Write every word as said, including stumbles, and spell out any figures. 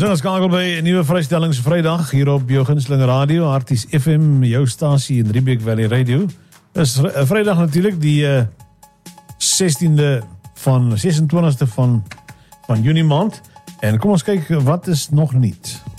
ingeskakel by 'n nuwe vrystellings Vrydag hier op jou gunsteling radio, Arties F M, jou stasie in Riebeek Valley Radio. Dis Vrydag natuurlik die uh, sestiende van ses en twintigste van van Junie maand. En kom ons kyk wat is nog nuut.